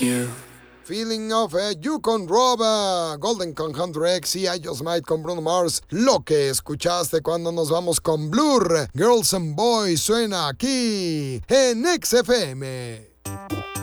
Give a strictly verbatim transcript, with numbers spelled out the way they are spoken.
you. Feeling of a You con Rob, uh, Golden con Hunter X y I Just Might con Bruno Mars. Lo que escuchaste cuando nos vamos con Blur. Girls and Boys suena aquí en X F M.